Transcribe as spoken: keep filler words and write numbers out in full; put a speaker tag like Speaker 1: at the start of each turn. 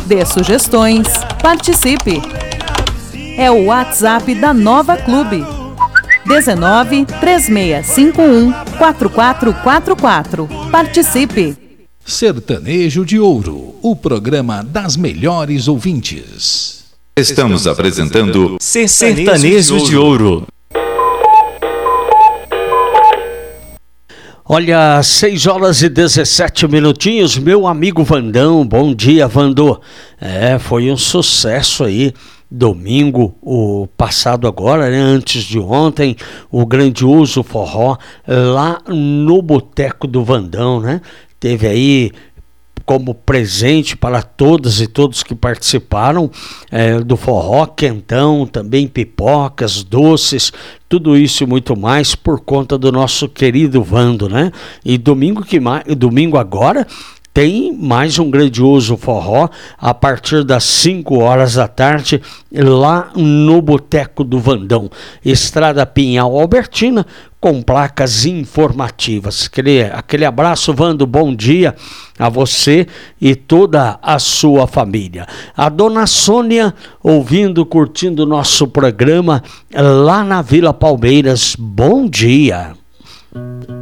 Speaker 1: Dê sugestões, participe. É o WhatsApp da Nova Clube. dezenove, três seis cinco um, quatro quatro quatro quatro. Participe.
Speaker 2: Sertanejo de Ouro, o programa das melhores ouvintes.
Speaker 3: Estamos apresentando
Speaker 4: Sertanejo de Ouro.
Speaker 5: Olha, seis horas e dezessete minutinhos, meu amigo Vandão, bom dia, Vandô. É, foi um sucesso aí, domingo, o passado agora, né, antes de ontem, o grandioso forró lá no Boteco do Vandão, né? Teve aí como presente para todas e todos que participaram é, do forró, quentão, também pipocas, doces, tudo isso e muito mais por conta do nosso querido Vando, né? E domingo, que mais, domingo agora tem mais um grandioso forró a partir das cinco horas da tarde lá no Boteco do Vandão, Estrada Pinhal Albertina, com placas informativas. Aquele, aquele abraço, Vando, bom dia a você e toda a sua família. A dona Sônia ouvindo, curtindo o nosso programa lá na Vila Palmeiras, bom dia.